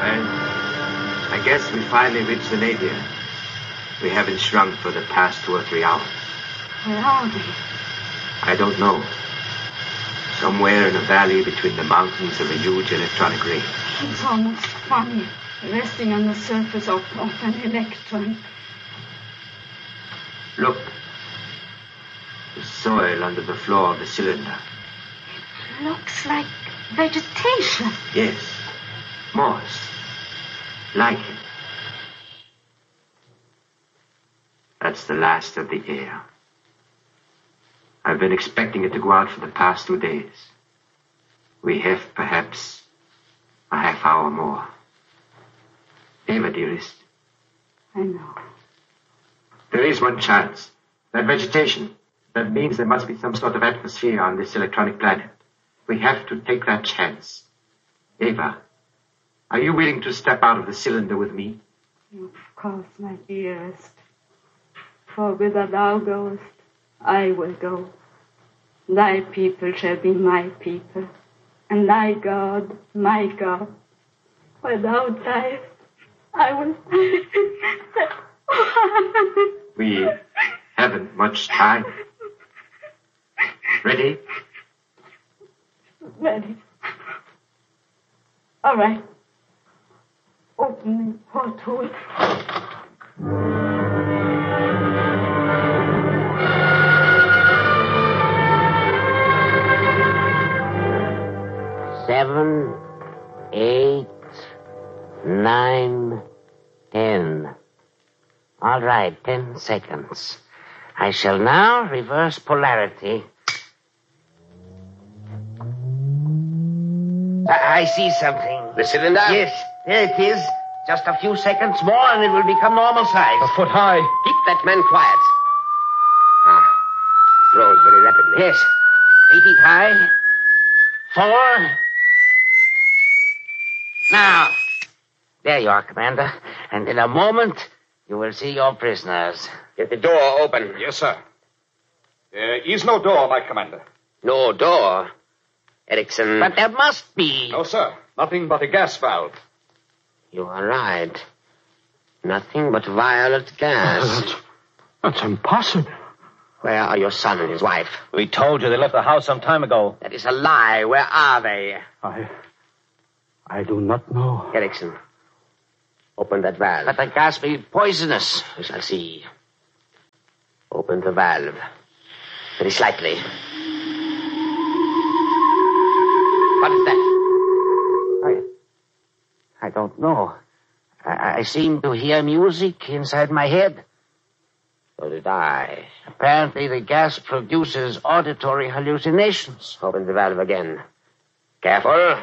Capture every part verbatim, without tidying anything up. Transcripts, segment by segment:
Well, I guess we finally reached the nadir. We haven't shrunk for the past two or three hours. Where are we? I don't know. Somewhere in a valley between the mountains of a huge electronic ray. It's almost funny, resting on the surface of, of an electron. Look. The soil under the floor of the cylinder. It looks like vegetation. Yes. Moss. Lichen. That's the last of the air. I've been expecting it to go out for the past two days. We have perhaps a half hour more. Ava, dearest. I know. There is one chance. That vegetation. That means there must be some sort of atmosphere on this electronic planet. We have to take that chance. Ava, are you willing to step out of the cylinder with me? Of course, my dearest. For whither thou goest, I will go. Thy people shall be my people, and thy God, my God. Where thou diest, I will... We haven't much time. Ready? Ready. All right. Open the porthole. Seven, eight, nine, ten. All right, ten seconds. I shall now reverse polarity. I, I see something. The cylinder? Yes, there it is. Just a few seconds more and it will become normal size. A foot high. Keep that man quiet. Ah, it grows very rapidly. Yes, eight feet high. Four. Now, there you are, Commander. And in a moment, you will see your prisoners. Get the door open. Yes, sir. There is no door, my commander. No door? Erickson. But there must be. No, sir. Nothing but a gas valve. You are right. Nothing but violet gas. That's, that's impossible. Where are your son and his wife? We told you they left the house some time ago. That is a lie. Where are they? I... I do not know. Erickson, open that valve. But the gas may be poisonous. We shall see. Open the valve. Very slightly. What is that? I, I don't know. I, I seem to hear music inside my head. So did I. Apparently the gas produces auditory hallucinations. Open the valve again. Careful.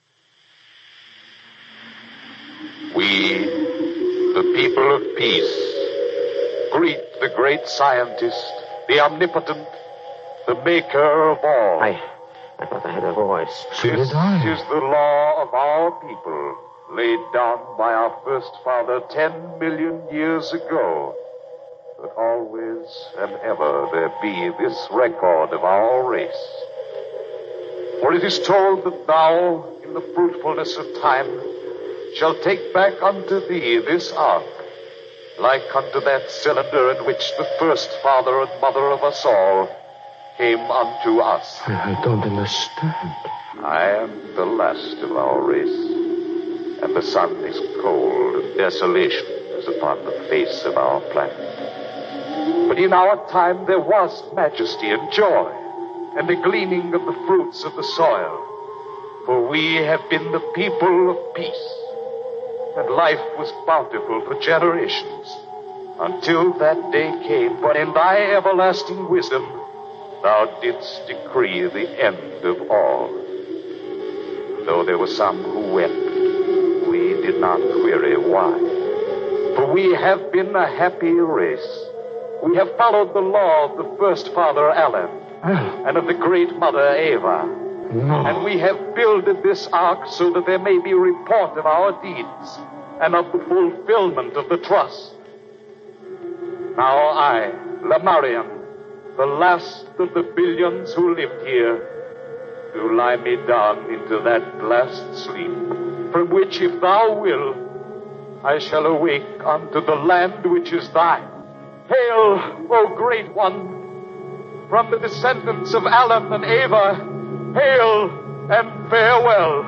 We, the people of peace, greet the great scientist, the omnipotent, the maker of all. I, I thought I heard a voice. This is the law of our people, laid down by our first father ten million years ago. But always and ever there be this record of our race. For it is told that thou, in the fruitfulness of time, shall take back unto thee this ark, like unto that cylinder in which the first father and mother of us all came unto us. I, I don't understand. I am the last of our race, and the sun is cold, and desolation is upon the face of our planet. But in our time there was majesty and joy, and the gleaning of the fruits of the soil, for we have been the people of peace. And life was bountiful for generations, until that day came when in thy everlasting wisdom thou didst decree the end of all. Though there were some who wept, we did not query why. For we have been a happy race. We have followed the law of the first father Alan, Oh. and of the great mother Ava. No. And we have builded this ark so that there may be report of our deeds and of the fulfillment of the trust. Now I, Lamarian, the last of the billions who lived here, do lie me down into that last sleep from which, if thou wilt, I shall awake unto the land which is thine. Hail, O great one, from the descendants of Alan and Eva. Hail and farewell.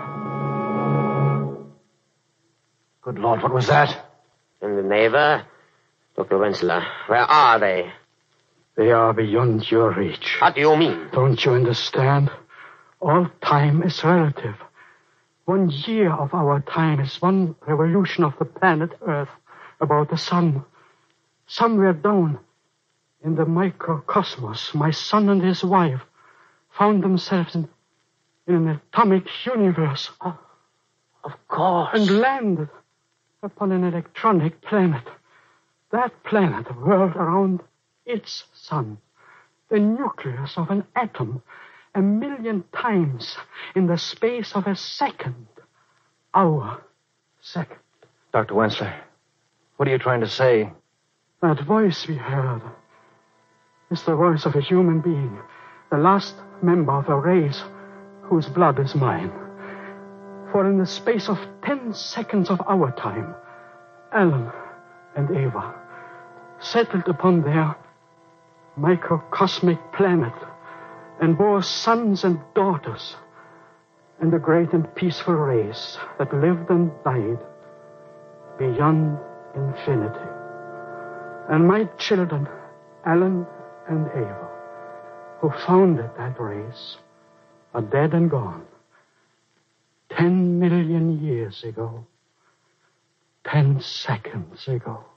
Good Lord, what was that? And the neighbor, Doctor Wenzler, where are they? They are beyond your reach. What do you mean? Don't you understand? All time is relative. One year of our time is one revolution of the planet Earth about the sun. Somewhere down in the microcosmos, my son and his wife found themselves in, in an atomic universe. Oh, of course. And landed upon an electronic planet. That planet whirled around its sun, the nucleus of an atom, a million times in the space of a second. Our second. Doctor Wenzler, what are you trying to say? That voice we heard is the voice of a human being, the last member of a race whose blood is mine. For in the space of ten seconds of our time, Alan and Eva settled upon their microcosmic planet and bore sons and daughters, and a great and peaceful race that lived and died beyond infinity. And my children, Alan and Eva, who founded that race, are dead and gone. Ten million years ago. Ten seconds ago.